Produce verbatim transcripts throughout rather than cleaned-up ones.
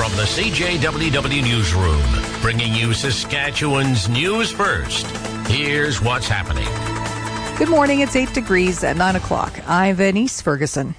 From the C J W W Newsroom, bringing you Saskatchewan's news first. Here's what's happening. Good morning. It's eight degrees at nine o'clock. I'm Venice Ferguson.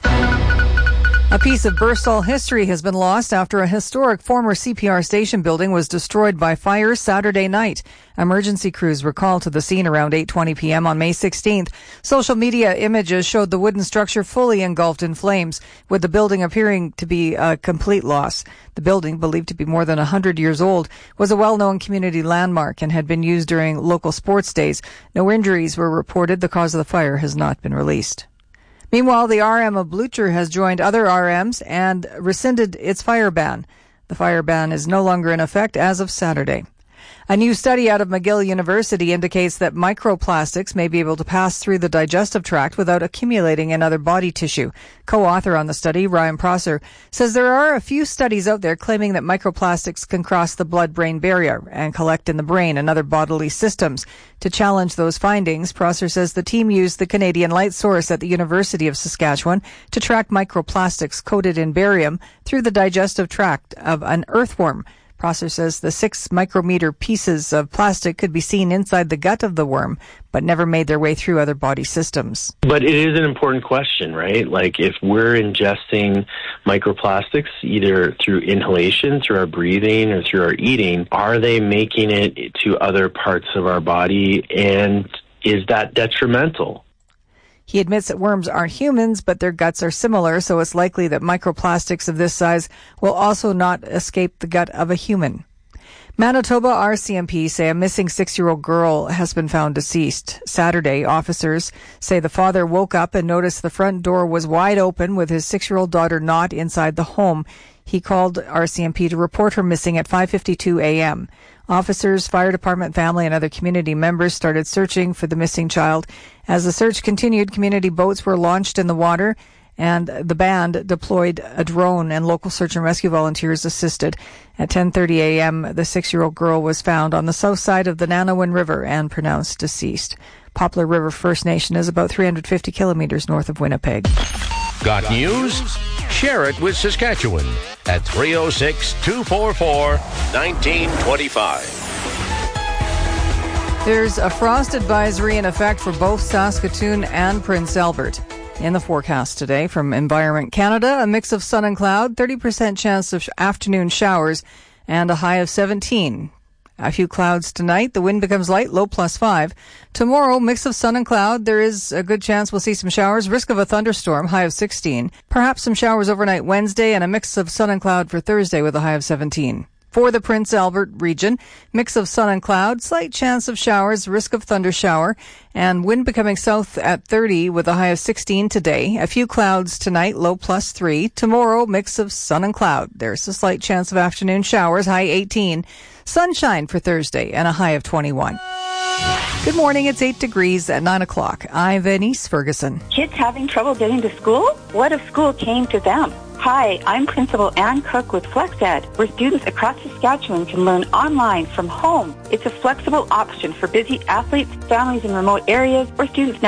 A piece of Burstall history has been lost after a historic former C P R station building was destroyed by fire Saturday night. Emergency crews were called to the scene around eight twenty p.m. on May sixteenth. Social media images showed the wooden structure fully engulfed in flames, with the building appearing to be a complete loss. The building, believed to be more than one hundred years old, was a well-known community landmark and had been used during local sports days. No injuries were reported. The cause of the fire has not been released. Meanwhile, the R M of Blucher has joined other R Ms and rescinded its fire ban. The fire ban is no longer in effect as of Saturday. A new study out of McGill University indicates that microplastics may be able to pass through the digestive tract without accumulating in other body tissue. Co-author on the study, Ryan Prosser, says there are a few studies out there claiming that microplastics can cross the blood-brain barrier and collect in the brain and other bodily systems. To challenge those findings, Prosser says the team used the Canadian Light Source at the University of Saskatchewan to track microplastics coated in barium through the digestive tract of an earthworm. Prosser says the six micrometer pieces of plastic could be seen inside the gut of the worm, but never made their way through other body systems. But it is an important question, right? Like, if we're ingesting microplastics, either through inhalation, through our breathing, or through our eating, are they making it to other parts of our body, and is that detrimental? He admits that worms aren't humans, but their guts are similar, so it's likely that microplastics of this size will also not escape the gut of a human. Manitoba R C M P say a missing six-year-old girl has been found deceased. Saturday, officers say the father woke up and noticed the front door was wide open with his six-year-old daughter not inside the home. He called R C M P to report her missing at five fifty-two a.m. Officers, fire department, family, and other community members started searching for the missing child. As the search continued, community boats were launched in the water, and the band deployed a drone, and local search and rescue volunteers assisted. At ten thirty a.m., the six-year-old girl was found on the south side of the Nanawin River and pronounced deceased. Poplar River First Nation is about three hundred fifty kilometers north of Winnipeg. Got news? Share it with Saskatchewan at three oh six, two four four, one nine two five. There's a frost advisory in effect for both Saskatoon and Prince Albert. In the forecast today from Environment Canada, a mix of sun and cloud, thirty percent chance of afternoon showers, and a high of seventeen. A few clouds tonight. The wind becomes light, low plus five. Tomorrow, mix of sun and cloud. There is a good chance we'll see some showers. Risk of a thunderstorm, high of sixteen. Perhaps some showers overnight Wednesday, and a mix of sun and cloud for Thursday with a high of seventeen. For the Prince Albert region, mix of sun and cloud, slight chance of showers, risk of thunder shower, and wind becoming south at thirty with a high of sixteen today. A few clouds tonight, low plus three. Tomorrow, mix of sun and cloud. There's a slight chance of afternoon showers, high eighteen. Sunshine for Thursday and a high of twenty-one. Good morning. It's eight degrees at nine o'clock. I'm Venice Ferguson. Kids having trouble getting to school? What if school came to them? Hi, I'm Principal Ann Cook with FlexEd, where students across Saskatchewan can learn online from home. It's a flexible option for busy athletes, families in remote areas, or students